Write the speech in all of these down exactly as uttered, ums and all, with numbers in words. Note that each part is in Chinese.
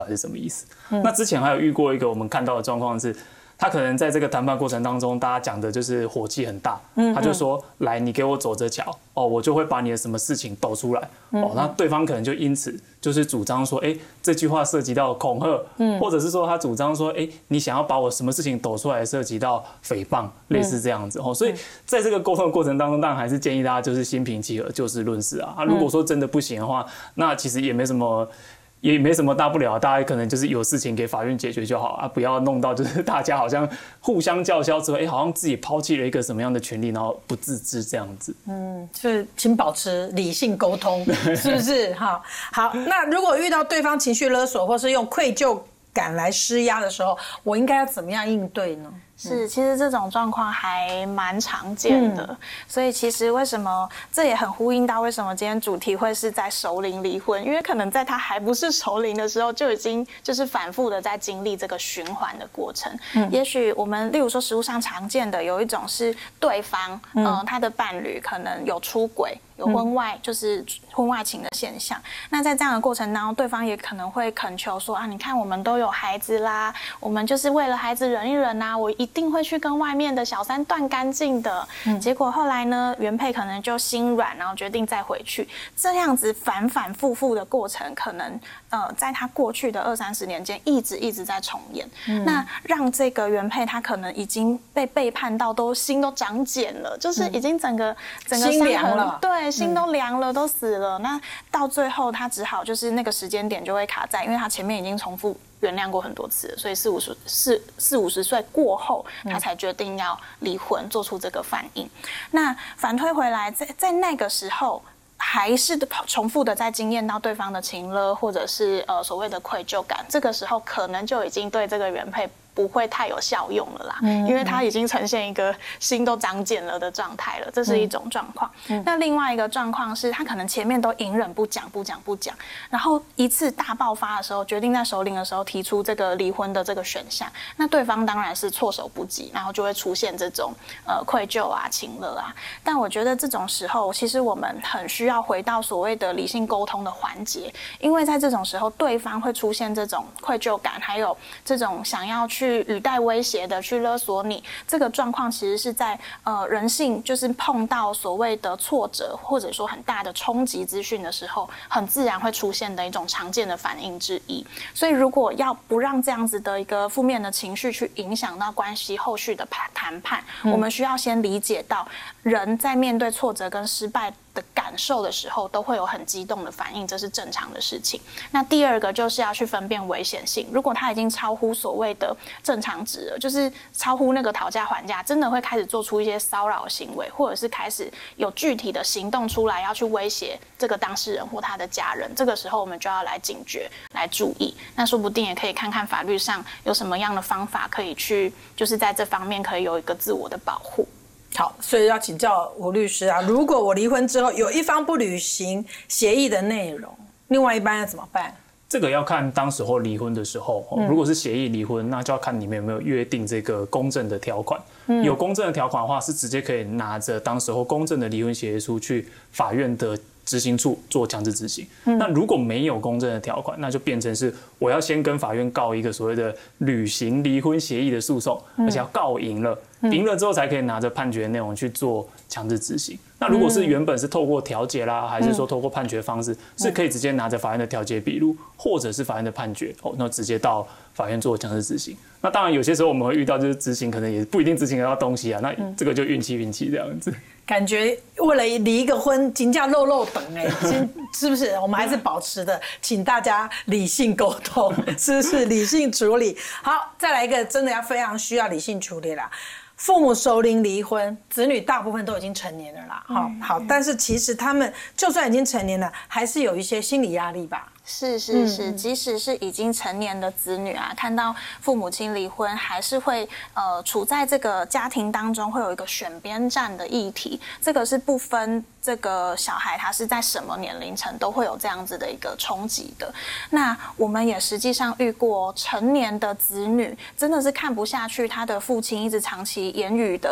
是什么意思？嗯、那之前还有遇过一个我们看到的状况是，他可能在这个谈判过程当中，大家讲的就是火气很大，嗯、他就说：“来，你给我走着瞧，哦，我就会把你的什么事情抖出来。嗯”哦，那对方可能就因此就是主张说：“哎，这句话涉及到恐吓，嗯、或者是说他主张说：哎，你想要把我什么事情抖出来，涉及到诽谤，类似这样子。”哦，所以在这个沟通的过程当中，当然还是建议大家就是心平气和，就事论事啊。啊，如果说真的不行的话，那其实也没什么。也没什么大不了，大家可能就是有事情给法院解决就好啊，不要弄到就是大家好像互相叫嚣之后，哎，好像自己抛弃了一个什么样的权利，然后不自知这样子。 嗯，就是请保持理性沟通，是不是？哈，好，那如果遇到对方情绪勒索或是用愧疚感来施压的时候，我应该要怎么样应对呢？ 是，其实这种状况还蛮常见的，嗯、所以其实为什么这也很呼应到为什么今天主题会是在熟龄离婚，因为可能在他还不是熟龄的时候，就已经就是反复的在经历这个循环的过程。嗯、也许我们例如说实务上常见的有一种是对方，嗯、呃，他的伴侣可能有出轨。有婚外就是婚外情的现象，那在这样的过程当中，对方也可能会恳求说啊，你看我们都有孩子啦，我们就是为了孩子忍一忍啊，我一定会去跟外面的小三断干净的。嗯、结果后来呢，原配可能就心软，然后决定再回去，这样子反反复复的过程，可能呃在他过去的二三十年间，一直一直在重演。嗯、那让这个原配他可能已经被背叛到都心都长茧了，就是已经整个、嗯、整个心凉了， 对。心都凉了，都死了。那到最后，他只好就是那个时间点就会卡在，因为他前面已经重复原谅过很多次了，所以四五十四四五十岁过后，他才决定要离婚，做出这个反应。那反推回来，在在那个时候。还是重复的在经验到对方的情勒，或者是呃所谓的愧疚感，这个时候可能就已经对这个原配不会太有效用了啦，嗯、因为他已经呈现一个心都长茧了的状态了，这是一种状况。嗯、那另外一个状况是他可能前面都隐忍不讲不讲不讲，然后一次大爆发的时候，决定在熟龄的时候提出这个离婚的这个选项，那对方当然是措手不及，然后就会出现这种呃愧疚啊、情勒啊。但我觉得这种时候，其实我们很需要回到所谓的理性沟通的环节，因为在这种时候，对方会出现这种愧疚感，还有这种想要去。去语带威胁的去勒索你，这个状况其实是在呃人性就是碰到所谓的挫折或者说很大的冲击资讯的时候，很自然会出现的一种常见的反应之一。所以如果要不让这样子的一个负面的情绪去影响到关系后续的谈判，嗯、我们需要先理解到人在面对挫折跟失败的感受的时候，都会有很激动的反应，这是正常的事情。那第二个就是要去分辨危险性，如果他已经超乎所谓的正常值了，就是超乎那个讨价还价，真的会开始做出一些骚扰行为，或者是开始有具体的行动出来，要去威胁这个当事人或他的家人，这个时候我们就要来警觉，来注意。那说不定也可以看看法律上有什么样的方法可以去，就是在这方面可以有一个自我的保护。 好，所以要请教吴律师啊，如果我离婚之后有一方不履行协议的内容，另外一半要怎么办？ 这个要看当时候离婚的时候，嗯、如果是协议离婚，那就要看你们有没有约定这个公证的条款。嗯、有公证的条款的话，是直接可以拿着当时候公证的离婚协议书去法院的执行处做强制执行。嗯、那如果没有公证的条款，那就变成是我要先跟法院告一个所谓的履行离婚协议的诉讼，嗯、而且要告赢了。赢了之后才可以拿着判决内容去做强制执行。那如果是原本是透过调解啦，还是说透过判决方式，是可以直接拿着法院的调解笔录，或者是法院的判决，哦，那直接到法院做强制执行。那当然有些时候我们会遇到就是执行可能也不一定执行得到东西啊，那这个就运气运气这样子。 感觉为了离一个婚，金价漏漏等哎，是不是？我们还是保持的，请大家理性沟通，是不是？理性处理。好，再来一个真的要非常需要理性处理啦。父母熟龄离婚，子女大部分都已经成年了啦，好、嗯、好，但是其实他们就算已经成年了，还是有一些心理压力吧。 是是是，嗯、即使是已经成年的子女啊，看到父母亲离婚，还是会呃处在这个家庭当中，会有一个选边站的议题。这个是不分这个小孩他是在什么年龄层，都会有这样子的一个冲击的。那我们也实际上遇过成年的子女，真的是看不下去他的父亲一直长期言语的。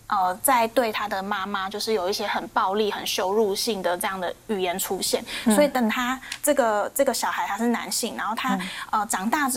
呃在对他的妈妈就是有一些很暴力、很羞辱性的这样的语言出现，所以等他这个这个小孩他是男性，然后他呃长大之